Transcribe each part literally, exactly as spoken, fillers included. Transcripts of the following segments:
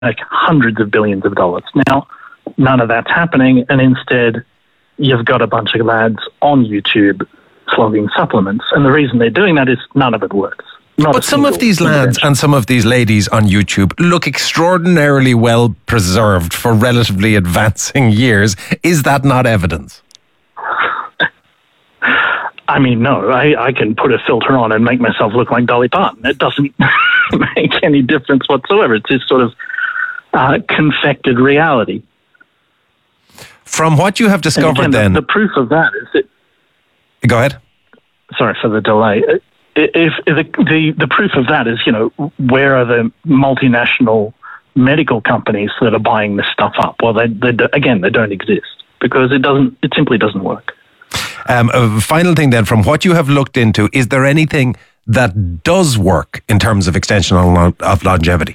make hundreds of billions of dollars. Now, none of that's happening, and instead you've got a bunch of lads on YouTube slogging supplements. And the reason they're doing that is none of it works. Not but some of these lads and some of these ladies on YouTube look extraordinarily well preserved for relatively advancing years. Is that not evidence? I mean, no, I, I can put a filter on and make myself look like Dolly Parton. It doesn't make any difference whatsoever. It's this sort of uh, confected reality. From what you have discovered again, then... The, the proof of that is that... Go ahead. Sorry for the delay. If, if the, the, the proof of that is, you know, where are the multinational medical companies that are buying this stuff up? Well, they, they again, they don't exist because it doesn't. It simply doesn't work. Um, a final thing then, from what you have looked into, is there anything that does work in terms of extension of longevity?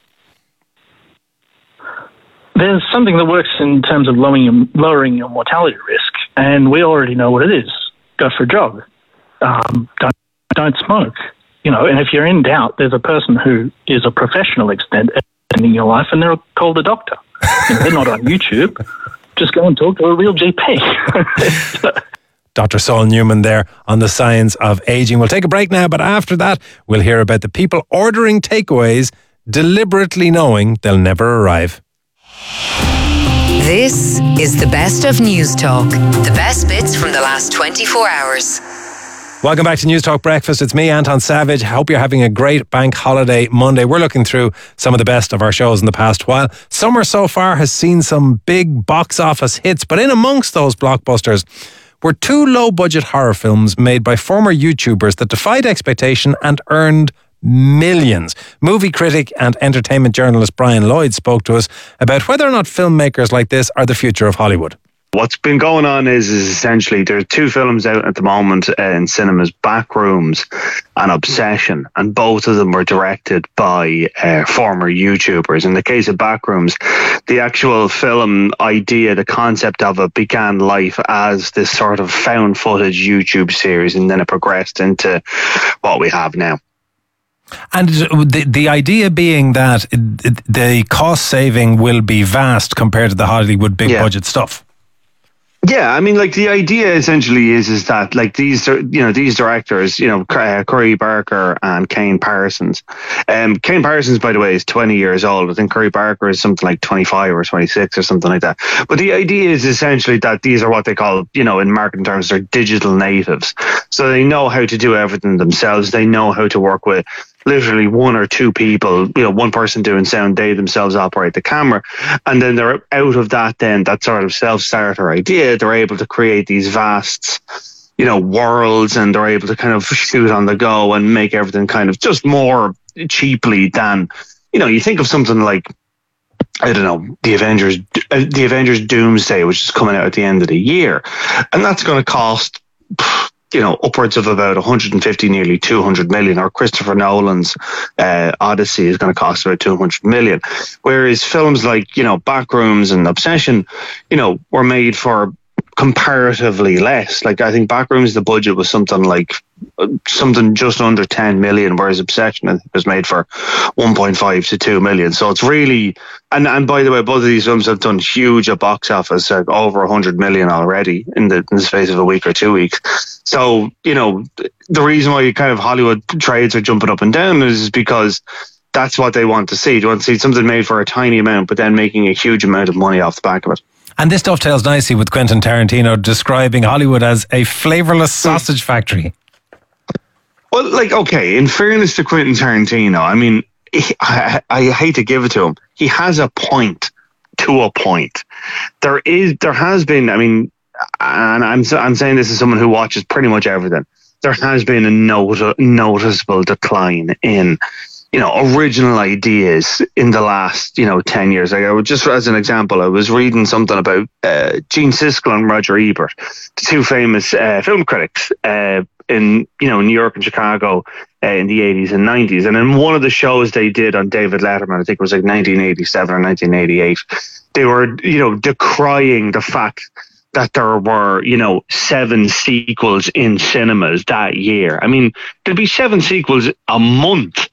There's something that works in terms of lowering your, lowering your mortality risk, and we already know what it is. Go for a jog. Um, don't don't smoke. You know, and if you're in doubt, there's a person who is a professional extent extending your life, and they're called a doctor. You know, they're not on YouTube. Just go and talk to a real G P. Doctor Saul Newman there on the science of aging. We'll take a break now, but after that, we'll hear about the people ordering takeaways, deliberately knowing they'll never arrive. This is the best of News Talk. The best bits from the last twenty-four hours. Welcome back to News Talk Breakfast. It's me, Anton Savage. I hope you're having a great bank holiday Monday. We're looking through some of the best of our shows in the past while. Summer so far has seen some big box office hits, but in amongst those blockbusters were two low-budget horror films made by former YouTubers that defied expectation and earned millions. Movie critic and entertainment journalist Brian Lloyd spoke to us about whether or not filmmakers like this are the future of Hollywood. What's been going on is, is essentially there are two films out at the moment uh, in cinemas, Backrooms and Obsession, and both of them were directed by uh, former YouTubers. In the case of Backrooms, the actual film idea, the concept of it began life as this sort of found footage YouTube series, and then it progressed into what we have now. And the the idea being that the cost saving will be vast compared to the Hollywood big yeah. budget stuff. Yeah, I mean, like the idea essentially is is that like these, you know, these directors, you know, uh, Curry Barker and Kane Parsons. Um, Kane Parsons, by the way, is twenty years old. I think Curry Barker is something like twenty-five or twenty-six or something like that. But the idea is essentially that these are what they call, you know, in marketing terms, they're digital natives. So they know how to do everything themselves. They know how to work with literally one or two people, you know, one person doing sound, they themselves operate the camera. And then they're out of that, then that sort of self-starter idea, they're able to create these vast, you know, worlds, and they're able to kind of shoot on the go and make everything kind of just more cheaply than, you know, you think of something like, I don't know, the Avengers, uh, the Avengers Doomsday, which is coming out at the end of the year. And that's going to cost, you know, upwards of about one hundred fifty, nearly two hundred million, or Christopher Nolan's uh, Odyssey is going to cost about two hundred million. Whereas films like, you know, Backrooms and Obsession, you know, were made for comparatively less. Like, I think Backrooms, the budget was something like uh, something just under ten million, whereas Obsession, I think, was made for one point five to two million. So it's really, and, and by the way, both of these films have done huge at box office, like over one hundred million already in the, in the space of a week or two weeks. So, you know, the reason why kind of Hollywood trades are jumping up and down is because that's what they want to see. They want to see something made for a tiny amount, but then making a huge amount of money off the back of it. And this dovetails nicely with Quentin Tarantino describing Hollywood as a flavourless sausage factory. Well, like, okay, in fairness to Quentin Tarantino, I mean, he, I, I hate to give it to him. He has a point to a point. There is, there has been, I mean, and I'm I'm saying this as someone who watches pretty much everything, there has been a not- noticeable decline in, you know, original ideas in the last, you know, ten years. Like, I would just, as an example, I was reading something about uh, Gene Siskel and Roger Ebert, the two famous uh, film critics uh, in, you know, New York and Chicago uh, in the eighties and nineties. And in one of the shows they did on David Letterman, I think it was like nineteen eighty-seven or nineteen eighty-eight, they were, you know, decrying the fact that there were, you know, seven sequels in cinemas that year. I mean, there'd be seven sequels a month.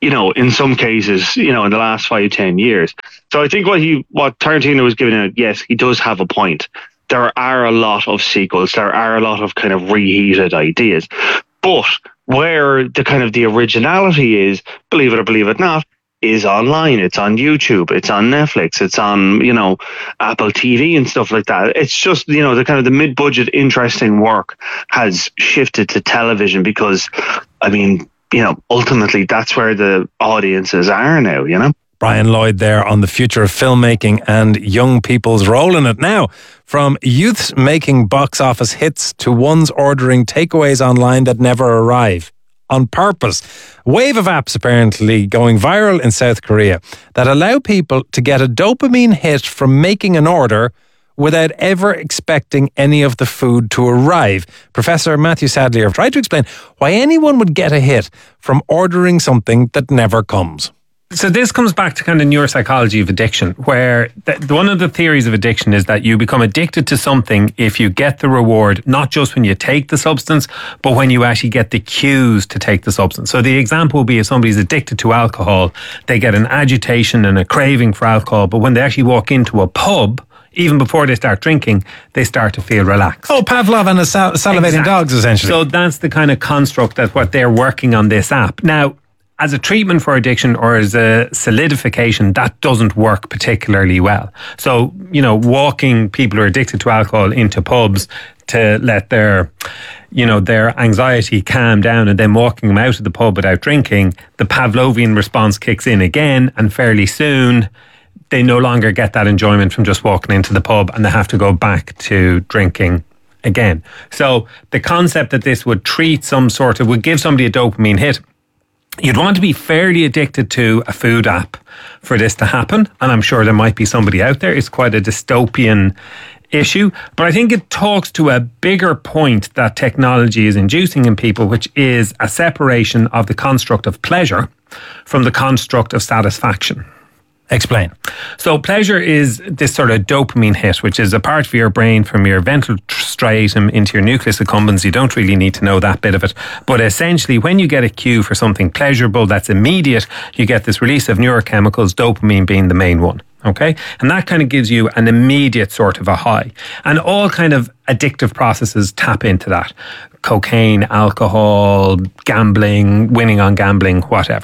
you know, in some cases, you know, in the last five, ten years. So I think what he, what Tarantino was giving out, yes, he does have a point. There are a lot of sequels. There are a lot of kind of reheated ideas. But where the kind of the originality is, believe it or believe it not, is online. It's on YouTube. It's on Netflix. It's on, you know, Apple T V and stuff like that. It's just, you know, the kind of the mid-budget interesting work has shifted to television because, I mean, you know, ultimately that's where the audiences are now, you know? Brian Lloyd there on the future of filmmaking and young people's role in it. Now, from youths making box office hits to ones ordering takeaways online that never arrive on purpose. A wave of apps apparently going viral in South Korea that allow people to get a dopamine hit from making an order without ever expecting any of the food to arrive. Professor Matthew Sadlier tried to explain why anyone would get a hit from ordering something that never comes. So this comes back to kind of neuropsychology of addiction, where the, one of the theories of addiction is that you become addicted to something if you get the reward, not just when you take the substance, but when you actually get the cues to take the substance. So the example would be if somebody's addicted to alcohol, they get an agitation and a craving for alcohol, but when they actually walk into a pub, even before they start drinking, they start to feel relaxed. Oh, Pavlov and the sal- salivating exactly. dogs, essentially. So that's the kind of construct that what they're working on this app. Now, as a treatment for addiction or as a solidification, that doesn't work particularly well. So, you know, walking people who are addicted to alcohol into pubs to let their, you know, their anxiety calm down and then walking them out of the pub without drinking, the Pavlovian response kicks in again, and fairly soon they no longer get that enjoyment from just walking into the pub and they have to go back to drinking again. So the concept that this would treat some sort of, would give somebody a dopamine hit, you'd want to be fairly addicted to a food app for this to happen. And I'm sure there might be somebody out there. It's quite a dystopian issue. But I think it talks to a bigger point that technology is inducing in people, which is a separation of the construct of pleasure from the construct of satisfaction. Explain. So pleasure is this sort of dopamine hit, which is a part of your brain from your ventral striatum into your nucleus accumbens. You don't really need to know that bit of it. But essentially, when you get a cue for something pleasurable that's immediate, you get this release of neurochemicals, dopamine being the main one. Okay? And that kind of gives you an immediate sort of a high. And all kind of addictive processes tap into that. Cocaine, alcohol, gambling, winning on gambling, whatever.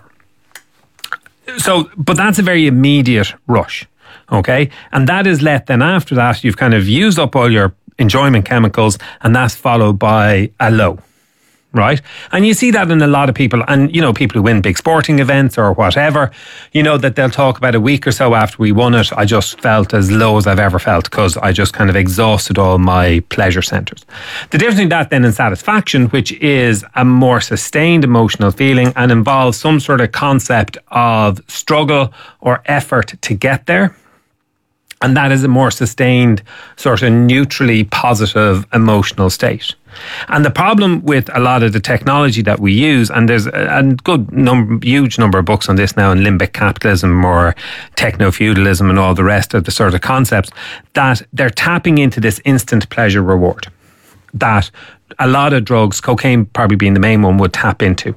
So, but that's a very immediate rush, okay? And that is let then after that, you've kind of used up all your enjoyment chemicals and that's followed by a low, right? And you see that in a lot of people, and, you know, people who win big sporting events or whatever, you know, that they'll talk about a week or so after we won it, I just felt as low as I've ever felt because I just kind of exhausted all my pleasure centers. The difference between that then and satisfaction, which is a more sustained emotional feeling and involves some sort of concept of struggle or effort to get there. And that is a more sustained, sort of neutrally positive emotional state. And the problem with a lot of the technology that we use, and there's a good number, huge number of books on this now, on limbic capitalism or techno-feudalism and all the rest of the sort of concepts, that they're tapping into this instant pleasure reward that a lot of drugs, cocaine probably being the main one, would tap into.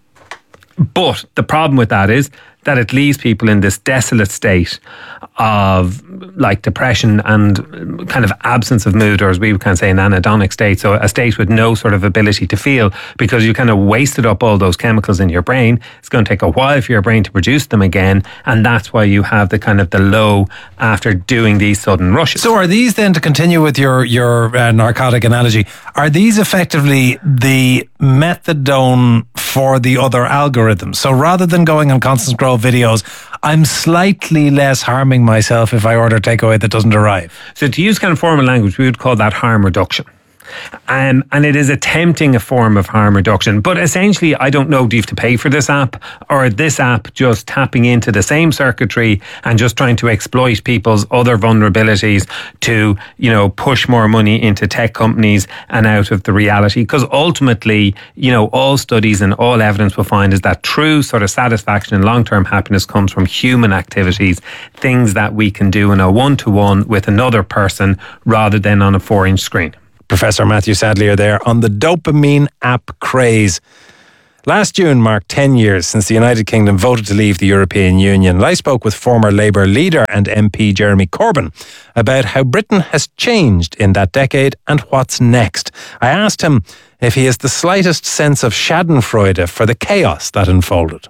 But the problem with that is that it leaves people in this desolate state of like depression and kind of absence of mood, or as we would kind of say, an anhedonic state. So a state with no sort of ability to feel because you kind of wasted up all those chemicals in your brain. It's going to take a while for your brain to produce them again. And that's why you have the kind of the low after doing these sudden rushes. So are these then, to continue with your, your uh, narcotic analogy, are these effectively the methadone for the other algorithms? So rather than going on constant scroll videos, I'm slightly less harming myself if I order takeaway that doesn't arrive. So to use kind of formal language, we would call that harm reduction. Um, and it is attempting a form of harm reduction. But essentially, I don't know, do you have to pay for this app? Or this app just tapping into the same circuitry and just trying to exploit people's other vulnerabilities to, you know, push more money into tech companies and out of the reality? Because ultimately, you know, all studies and all evidence will find is that true sort of satisfaction and long-term happiness comes from human activities, things that we can do in a one-to-one with another person rather than on a four-inch screen. Professor Matthew Sadlier there on the dopamine app craze. Last June marked ten years since the United Kingdom voted to leave the European Union. I spoke with former Labour leader and M P Jeremy Corbyn about how Britain has changed in that decade and what's next. I asked him if he has the slightest sense of schadenfreude for the chaos that unfolded.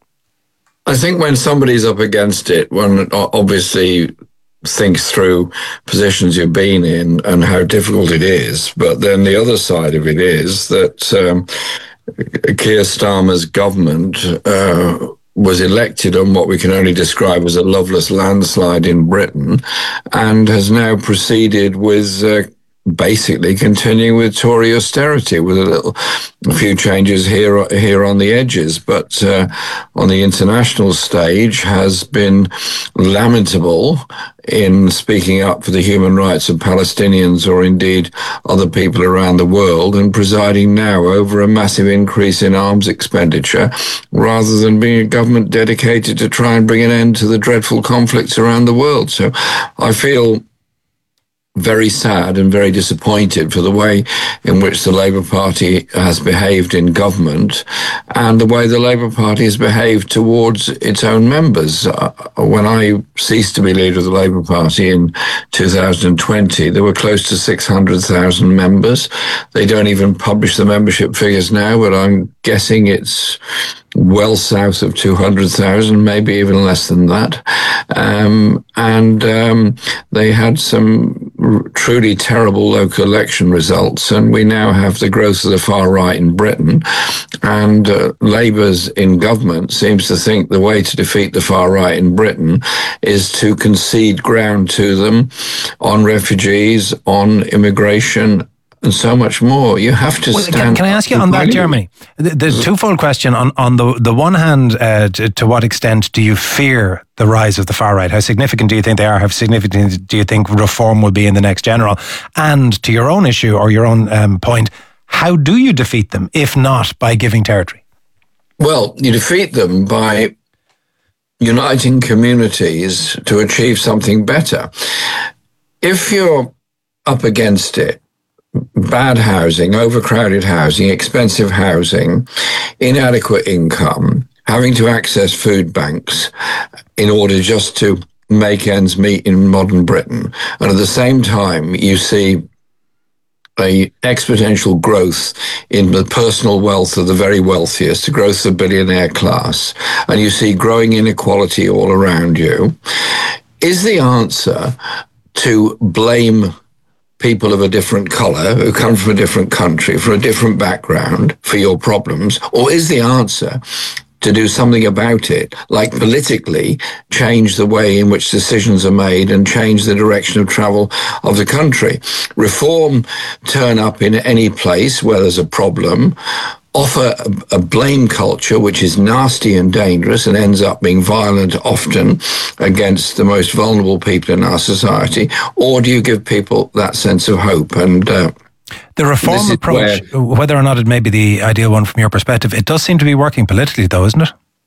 I think when somebody's up against it, one obviously thinks through positions you've been in and how difficult it is. But then the other side of it is that um, Keir Starmer's government uh, was elected on what we can only describe as a loveless landslide in Britain, and has now proceeded with uh, basically continuing with Tory austerity, with a little, a few changes here here on the edges, but uh, on the international stage has been lamentable in speaking up for the human rights of Palestinians or indeed other people around the world, and presiding now over a massive increase in arms expenditure, rather than being a government dedicated to try and bring an end to the dreadful conflicts around the world. So I feel very sad and very disappointed for the way in which the Labour Party has behaved in government and the way the Labour Party has behaved towards its own members. Uh, when I ceased to be leader of the Labour Party in two thousand twenty, there were close to six hundred thousand members. They don't even publish the membership figures now, but I'm guessing it's well south of two hundred thousand, maybe even less than that. Um, and um, they had some r- truly terrible local election results, and we now have the growth of the far right in Britain. And uh, Labour's in government seems to think the way to defeat the far right in Britain is to concede ground to them on refugees, on immigration, and so much more. You have to well, stand. Can, can I ask you on that, Jeremy? The, the twofold question. On, on the, the one hand, uh, to, to what extent do you fear the rise of the far right? How significant do you think they are? How significant do you think reform will be in the next general? And to your own issue or your own um, point, how do you defeat them, if not by giving territory? Well, you defeat them by uniting communities to achieve something better. If you're up against it, bad housing, overcrowded housing, expensive housing, inadequate income, having to access food banks in order just to make ends meet in modern Britain. And at the same time, you see a exponential growth in the personal wealth of the very wealthiest, the growth of the billionaire class, and you see growing inequality all around you. Is the answer to blame people of a different colour who come from a different country, for a different background, for your problems? Or is the answer to do something about it, like politically change the way in which decisions are made and change the direction of travel of the country? Reform turn up in any place where there's a problem, offer a, a blame culture which is nasty and dangerous and ends up being violent often against the most vulnerable people in our society, or do you give people that sense of hope? And uh, the reform approach, where, whether or not it may be the ideal one from your perspective, it does seem to be working politically though, isn't it?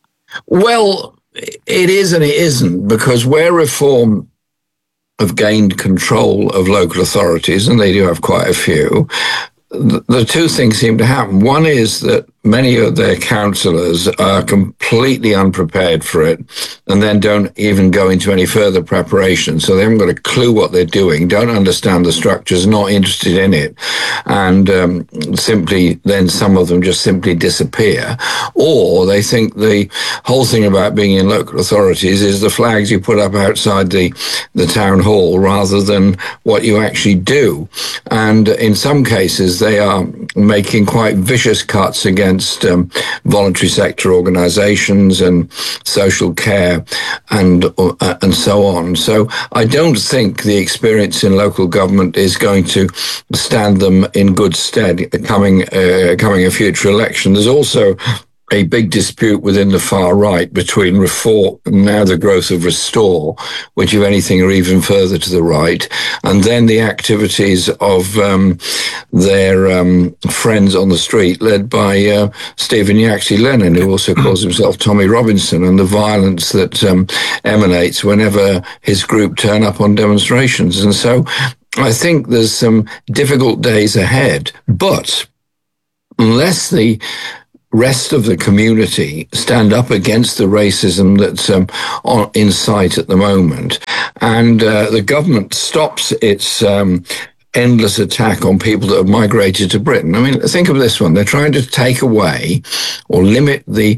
Well, it is and it isn't, because where reform have gained control of local authorities, and they do have quite a few, the two things seem to happen. One is that many of their councillors are completely unprepared for it and then don't even go into any further preparation. So they haven't got a clue what they're doing, don't understand the structures, not interested in it. And um, simply, then some of them just simply disappear. Or they think the whole thing about being in local authorities is the flags you put up outside the, the town hall rather than what you actually do. And in some cases, they are making quite vicious cuts against Um, voluntary sector organisations and social care and uh, and so on. So I don't think the experience in local government is going to stand them in good stead coming uh, coming a future election. There's also a big dispute within the far right between Reform and now the growth of Restore, which, if anything, are even further to the right, and then the activities of um, their um, friends on the street, led by uh, Stephen Yaxley Lennon, who also calls himself Tommy Robinson, and the violence that um, emanates whenever his group turn up on demonstrations. And so I think there's some difficult days ahead, but unless the rest of the community stand up against the racism that's um, on, in sight at the moment. And uh, the government stops its um, endless attack on people that have migrated to Britain. I mean, think of this one. They're trying to take away or limit the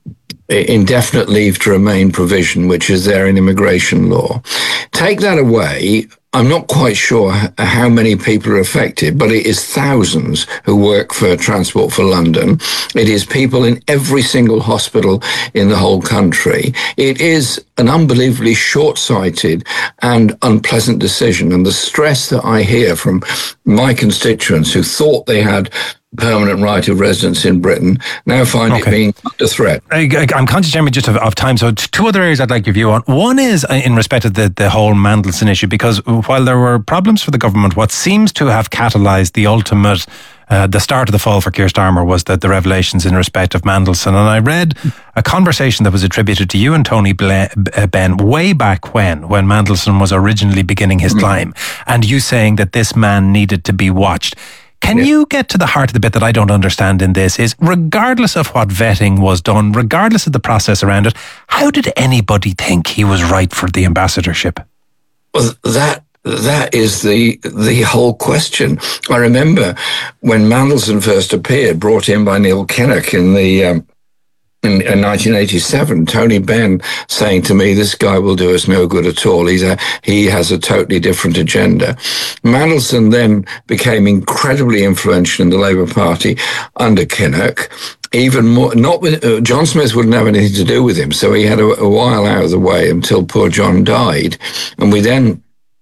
indefinite leave to remain provision, which is there in immigration law. Take that away. I'm not quite sure how many people are affected, but it is thousands who work for Transport for London. It is people in every single hospital in the whole country. It is an unbelievably short-sighted and unpleasant decision. And the stress that I hear from my constituents who thought they had permanent right of residence in Britain now find okay. it being under threat. I, I'm conscious, Jeremy, just of, of time. So two other areas I'd like your view on. One is in respect of the, the whole Mandelson issue, because while there were problems for the government, what seems to have catalysed the ultimate Uh, the start of the fall for Keir Starmer was that the revelations in respect of Mandelson. And I read a conversation that was attributed to you and Tony Benn way back when, when Mandelson was originally beginning his climb, and you saying that this man needed to be watched. Can yeah. you get to the heart of the bit that I don't understand in this is, regardless of what vetting was done, regardless of the process around it, how did anybody think he was right for the ambassadorship? Well, that That is the the whole question. I remember when Mandelson first appeared, brought in by Neil Kinnock in the um, in, in nineteen eighty-seven, Tony Benn saying to me, "This guy will do us no good at all. He's a he has a totally different agenda." Mandelson then became incredibly influential in the Labour Party under Kinnock. Even more, not with uh, John Smith wouldn't have anything to do with him, so he had a, a while out of the way until poor John died, and we then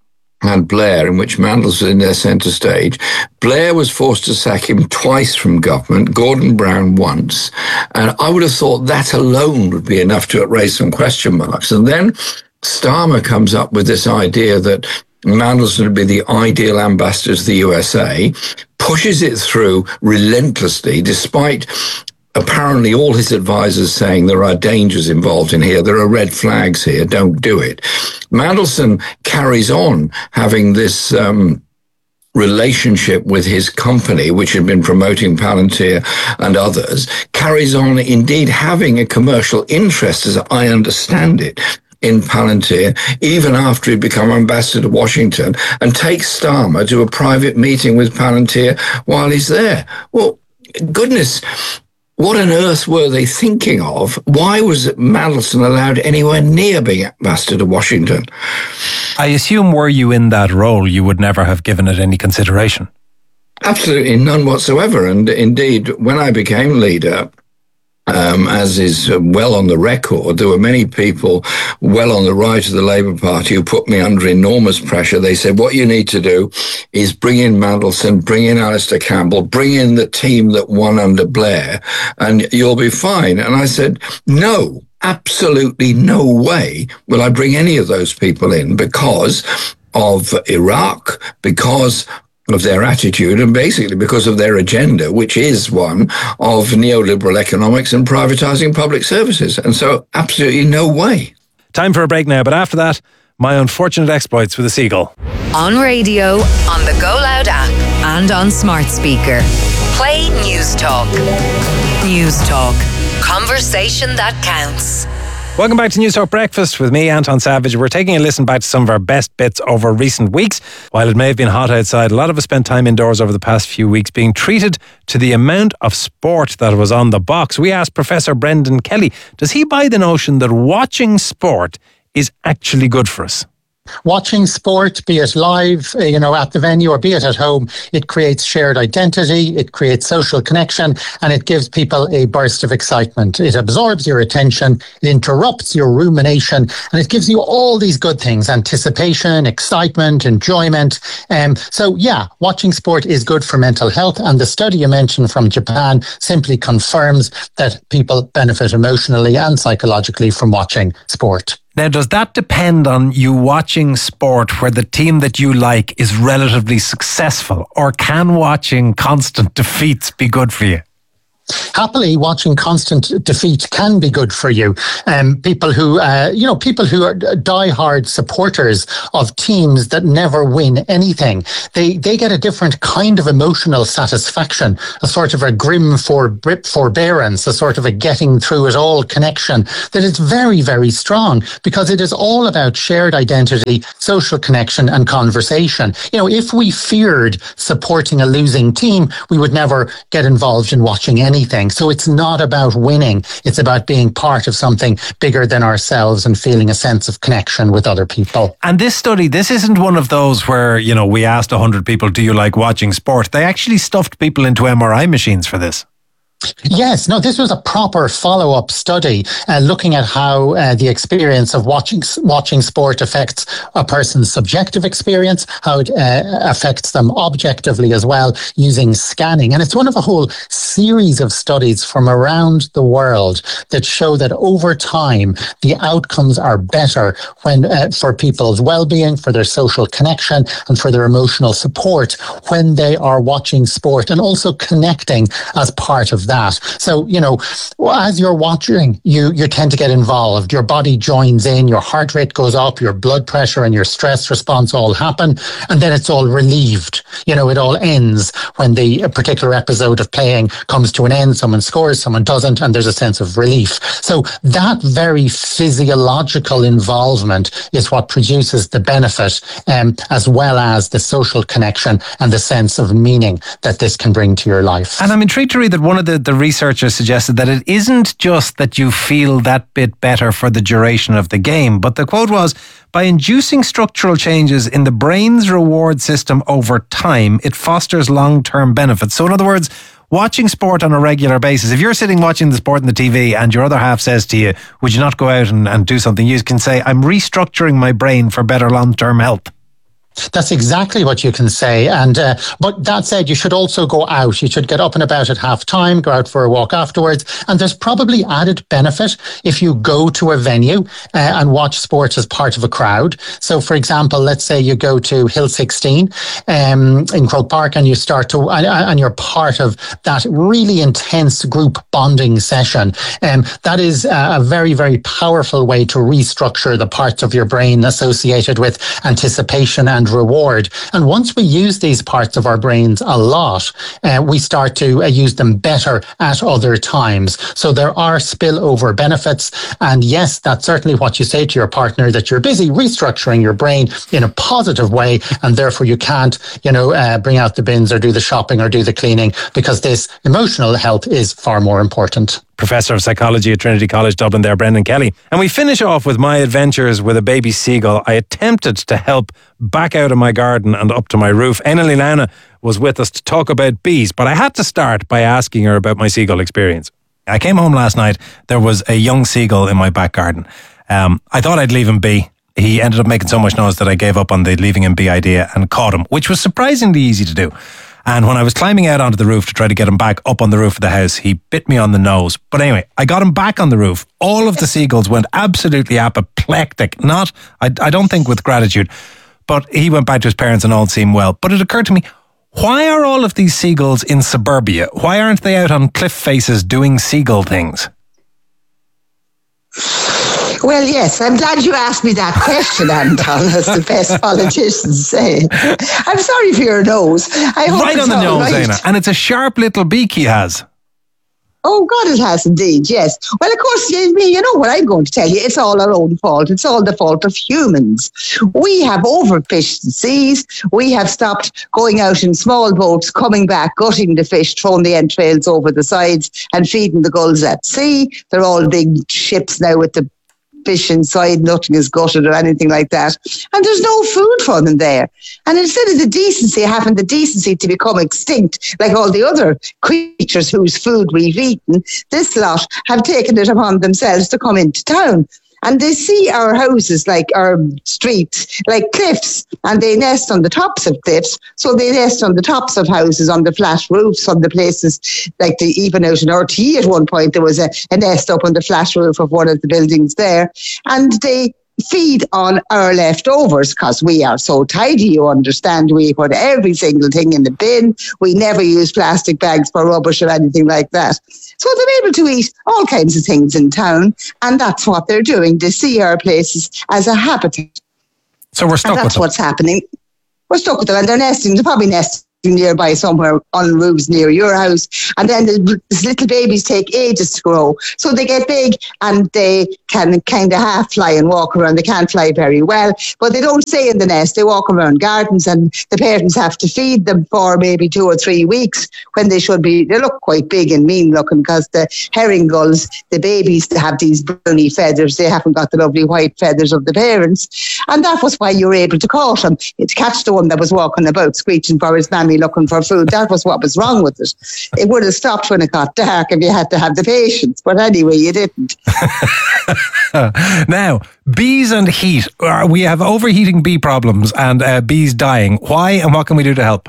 had Blair, in which Mandelson was in their centre stage. Blair was forced to sack him twice from government, Gordon Brown once, and I would have thought that alone would be enough to raise some question marks. And then Starmer comes up with this idea that Mandelson would be the ideal ambassador to the U S A, pushes it through relentlessly, despite apparently all his advisors saying there are dangers involved in here, there are red flags here, don't do it. Mandelson carries on having this um, relationship with his company, which had been promoting Palantir and others, carries on indeed having a commercial interest, as I understand it, in Palantir, even after he'd become ambassador to Washington, and takes Starmer to a private meeting with Palantir while he's there. Well, goodness, what on earth were they thinking of? Why was Mandelson allowed anywhere near being ambassador to Washington? I assume were you in that role, you would never have given it any consideration. Absolutely none whatsoever. And indeed, when I became leader, Um, as is well on the record, there were many people well on the right of the Labour Party who put me under enormous pressure. They said, what you need to do is bring in Mandelson, bring in Alistair Campbell, bring in the team that won under Blair, and you'll be fine. And I said, no, absolutely no way will I bring any of those people in because of Iraq, because of their attitude, and basically because of their agenda, which is one of neoliberal economics and privatising public services. And so absolutely no way. Time for a break now, but after that, my unfortunate exploits with a seagull. On radio, on the Go Loud app, and on smart speaker. Play News Talk. News Talk. Conversation that counts. Welcome back to News Talk Breakfast with me, Anton Savage. We're taking a listen back to some of our best bits over recent weeks. While it may have been hot outside, a lot of us spent time indoors over the past few weeks being treated to the amount of sport that was on the box. We asked Professor Brendan Kelly, does he buy the notion that watching sport is actually good for us? Watching sport, be it live, you know, at the venue or be it at home, it creates shared identity, it creates social connection, and it gives people a burst of excitement. It absorbs your attention, it interrupts your rumination, and it gives you all these good things: anticipation, excitement, enjoyment. Um, so yeah, watching sport is good for mental health, and the study you mentioned from Japan simply confirms that people benefit emotionally and psychologically from watching sport. Now, does that depend on you watching sport where the team that you like is relatively successful, or can watching constant defeats be good for you? Happily, watching constant defeat can be good for you. Um, people who, uh, you know, people who are diehard supporters of teams that never win anything, they they get a different kind of emotional satisfaction, a sort of a grim for, forbearance, a sort of a getting through it all connection that is very, very strong, because it is all about shared identity, social connection, and conversation. You know, if we feared supporting a losing team, we would never get involved in watching anything. Anything. So it's not about winning. It's about being part of something bigger than ourselves and feeling a sense of connection with other people. And this study, this isn't one of those where, you know, we asked one hundred people, do you like watching sport? They actually stuffed people into M R I machines for this. Yes, no, this was a proper follow-up study uh, looking at how uh, the experience of watching watching sport affects a person's subjective experience, how it uh, affects them objectively as well, using scanning. And it's one of a whole series of studies from around the world that show that over time, the outcomes are better when uh, for people's well-being, for their social connection, and for their emotional support when they are watching sport and also connecting as part of that. So, you know, as you're watching, you, you tend to get involved. Your body joins in, your heart rate goes up, your blood pressure and your stress response all happen, and then it's all relieved. You know, it all ends when the particular episode of playing comes to an end. Someone scores, someone doesn't, and there's a sense of relief. So that very physiological involvement is what produces the benefit, um, as well as the social connection and the sense of meaning that this can bring to your life. And I'm intrigued to read that one of the, the researchers suggested that it isn't just that you feel that bit better for the duration of the game, but the quote was, by inducing structural changes in the brain's reward system over time, it fosters long-term benefits. So in other words, watching sport on a regular basis, if you're sitting watching the sport on the T V and your other half says to you, would you not go out and, and do something, you can say, I'm restructuring my brain for better long-term health. That's exactly what you can say. And uh, but that said, you should also go out. You should get up and about at half time, go out for a walk afterwards. And there's probably added benefit if you go to a venue uh, and watch sports as part of a crowd. So, for example, let's say you go to Hill sixteen um, in Croke Park and you start to, and, and you're part of that really intense group bonding session. Um, that is a very, very powerful way to restructure the parts of your brain associated with anticipation and reward. And once we use these parts of our brains a lot, uh, we start to uh, use them better at other times. So there are spillover benefits. And yes, that's certainly what you say to your partner, that you're busy restructuring your brain in a positive way, and therefore you can't, you know, uh, bring out the bins or do the shopping or do the cleaning, because this emotional health is far more important. Professor of Psychology at Trinity College Dublin there, Brendan Kelly. And we finish off with my adventures with a baby seagull I attempted to help back out of my garden and up to my roof. Éanna Liliana was with us to talk about bees, but I had to start by asking her about my seagull experience. I came home last night, there was a young seagull in my back garden. Um, I thought I'd leave him be. He ended up making so much noise that I gave up on the leaving him be idea and caught him, which was surprisingly easy to do. And when I was climbing out onto the roof to try to get him back up on the roof of the house, he bit me on the nose. But anyway, I got him back on the roof. All of the seagulls went absolutely apoplectic. Not, I, I don't think with gratitude, but he went back to his parents and all seemed well. But it occurred to me, why are all of these seagulls in suburbia? Why aren't they out on cliff faces doing seagull things? Well, yes, I'm glad you asked me that question, Anton, as the best politicians say. I'm sorry for your nose. I hope right it's on the nose, right. Éanna. And it's a sharp little beak he has. Oh, God, it has indeed, yes. Well, of course, you you know what I'm going to tell you. It's all our own fault. It's all the fault of humans. We have overfished the seas. We have stopped going out in small boats, coming back, gutting the fish, throwing the entrails over the sides and feeding the gulls at sea. They're all big ships now with the fish inside, nothing is gutted or anything like that. And there's no food for them there. And instead of the decency, having the decency to become extinct, like all the other creatures whose food we've eaten, this lot have taken it upon themselves to come into town. And they see our houses, like our streets, like cliffs, and they nest on the tops of cliffs. So they nest on the tops of houses, on the flat roofs, on the places, like the, even out in R T E at one point, there was a, a nest up on the flat roof of one of the buildings there. And they feed on our leftovers because we are so tidy, you understand. We put every single thing in the bin. We never use plastic bags for rubbish or anything like that. So they're able to eat all kinds of things in town, and that's what they're doing. They see our places as a habitat. So we're stuck and with that's them. what's happening. We're stuck with them, and they're nesting. They're probably nesting nearby somewhere on roofs near your house, and then the, these little babies take ages to grow, so they get big and they can kind of half fly and walk around. They can't fly very well, but they don't stay in the nest. They walk around gardens, and the parents have to feed them for maybe two or three weeks when they should be. They look quite big and mean looking because the herring gulls, the babies, they have these browny feathers. They haven't got the lovely white feathers of the parents, and that was why you were able to catch them. To catch the one that was walking about screeching for his mammy looking for food. That was what was wrong with it. It would have stopped when it got dark if you had to have the patience. But anyway, you didn't. Now, bees and heat. Uh, We have overheating bee problems and uh, bees dying. Why and what can we do to help?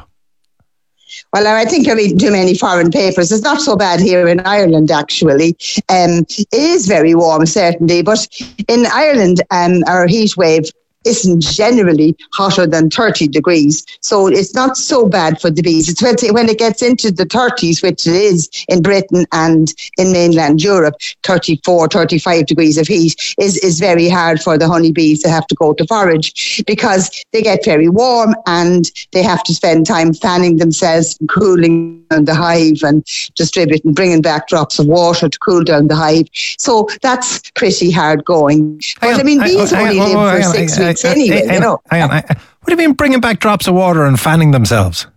Well, I think you're reading too many foreign papers. It's not so bad here in Ireland, actually. Um, it is very warm, certainly. But in Ireland, um, our heat wave isn't generally hotter than thirty degrees. So it's not so bad for the bees. It's when it gets into the thirties, which it is in Britain and in mainland Europe, thirty-four, thirty-five degrees of heat is, is very hard for the honeybees to have to go to forage because they get very warm and they have to spend time fanning themselves, cooling down the hive and distributing, bringing back drops of water to cool down the hive. So that's pretty hard going. But on, I mean, hang bees on, only hang on, live oh, for hang on, six hang on, weeks anyway, hang on, you know. Hang on, hang on. What do you mean bringing back drops of water and fanning themselves?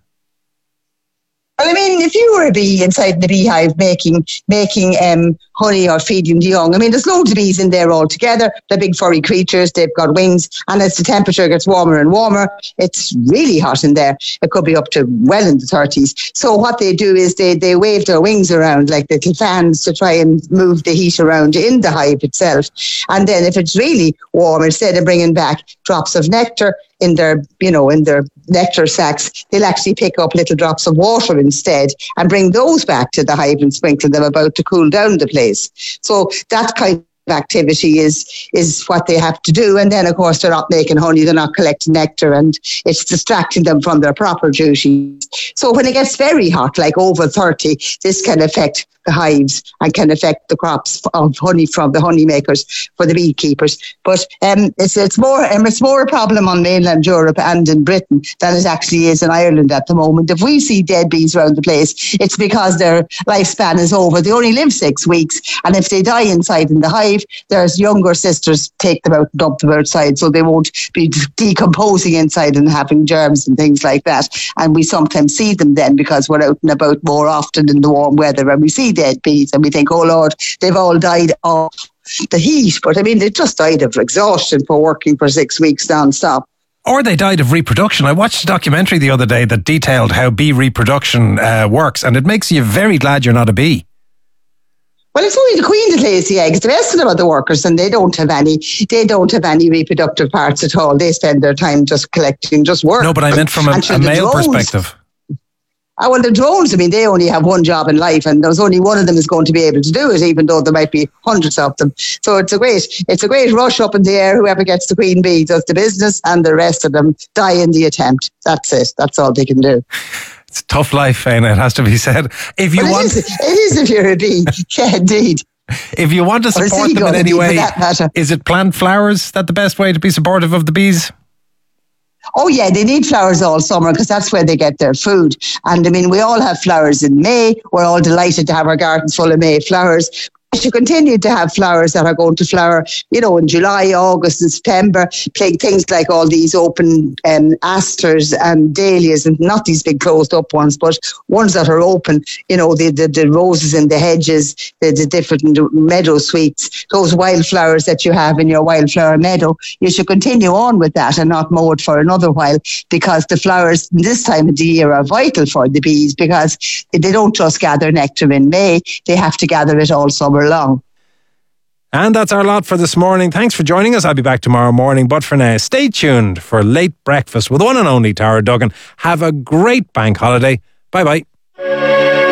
Well, I mean, if you were a bee inside the beehive making making um, honey or feeding the young, I mean, there's loads of bees in there all together. They're big furry creatures. They've got wings. And as the temperature gets warmer and warmer, it's really hot in there. It could be up to well in the thirties. So what they do is they, they wave their wings around like little fans to try and move the heat around in the hive itself. And then if it's really warm, instead of bringing back drops of nectar in their, you know, in their nectar sacs, they'll actually pick up little drops of water instead and bring those back to the hive and sprinkle them about to cool down the place. So that kind of activity is is what they have to do. And then, of course, they're not making honey, they're not collecting nectar, and it's distracting them from their proper duties. So when it gets very hot, like over thirty, this can affect the hives and can affect the crops of honey from the honey makers for the beekeepers. But um, it's it's more um, it's more a problem on mainland Europe and in Britain than it actually is in Ireland at the moment. If we see dead bees around the place, it's because their lifespan is over. They only live six weeks, and if they die inside in the hive, their younger sisters take them out and dump them outside, so they won't be decomposing inside and having germs and things like that. And we sometimes see them then because we're out and about more often in the warm weather, and we see dead bees and we think, oh Lord, they've all died of the heat. But I mean, they just died of exhaustion for working for six weeks non-stop. Or they died of reproduction. I watched a documentary the other day that detailed how bee reproduction uh, works, and it makes you very glad you're not a bee. Well, it's only the queen that lays the eggs. The rest of them are the workers, and they don't have any. They don't have any reproductive parts at all. They spend their time just collecting, just work. No, but I meant from a, a male drones, perspective. Oh, well, the drones, I mean, they only have one job in life, and there's only one of them is going to be able to do it, even though there might be hundreds of them. So it's a great, it's a great rush up in the air. Whoever gets the queen bee does the business, and the rest of them die in the attempt. That's it. That's all they can do. It's a tough life, Fiona, it has to be said. If you well, want, it is, it is if you're a bee. Yeah, indeed. If you want to support them in any way, is it plant flowers that the best way to be supportive of the bees? Oh, yeah, they need flowers all summer because that's where they get their food. And I mean, we all have flowers in May. We're all delighted to have our gardens full of May flowers. We should continue to have flowers that are going to flower, you know, in July, August and September. Things like all these open um, asters and dahlias, and not these big closed up ones, but ones that are open, you know, the, the, the roses in the hedges, the, the different meadow sweets, those wildflowers that you have in your wildflower meadow. You should continue on with that and not mow it for another while, because the flowers this time of the year are vital for the bees, because they don't just gather nectar in May, they have to gather it all summer long. And that's our lot for this morning. Thanks for joining us. I'll be back tomorrow morning. But for now, stay tuned for Late Breakfast with the one and only Tara Duggan. Have a great bank holiday. Bye-bye.